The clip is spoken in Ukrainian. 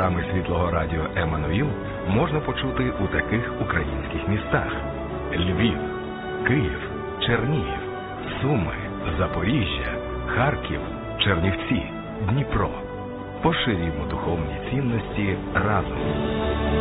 програми Світлого радіо Еммануїл можна почути у таких українських містах: Львів, Київ, Чернігів, Суми, Запоріжжя, Харків, Чернівці, Дніпро. Поширюємо духовні цінності разом.